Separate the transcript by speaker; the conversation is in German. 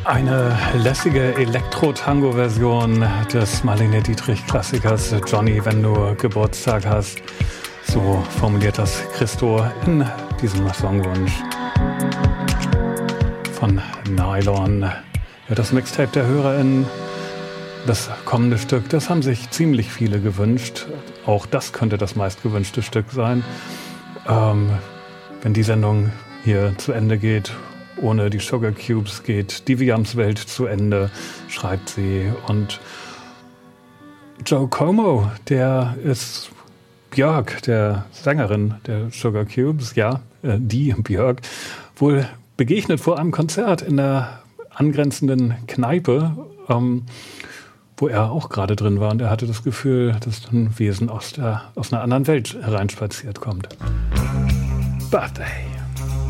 Speaker 1: Eine lässige Elektro-Tango-Version des Marlene Dietrich-Klassikers Johnny, wenn du Geburtstag hast. So formuliert das Christo in diesem Songwunsch von Nylon. Ja, das Mixtape der HörerInnen, das kommende Stück, das haben sich ziemlich viele gewünscht. Auch das könnte das meistgewünschte Stück sein. Wenn die Sendung hier zu Ende geht, ohne die Sugar Cubes geht die Viams Welt zu Ende, schreibt sie. Und Joe Como, der ist Björk, der Sängerin der Sugar Cubes, ja, die Björk, wohl begegnet vor einem Konzert in der angrenzenden Kneipe, wo er auch gerade drin war. Und er hatte das Gefühl, dass ein Wesen aus einer anderen Welt hereinspaziert kommt. Birthday.